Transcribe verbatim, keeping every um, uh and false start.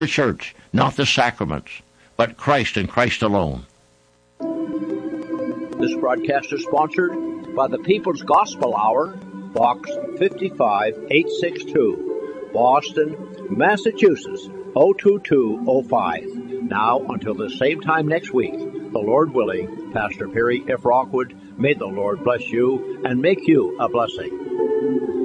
the church, not the sacraments, but Christ and Christ alone. This broadcast is sponsored by the People's Gospel Hour, Box five eight six two, Boston, Massachusetts, oh two two oh five. Now, until the same time next week, the Lord willing, Pastor Perry F. Rockwood, may the Lord bless you and make you a blessing.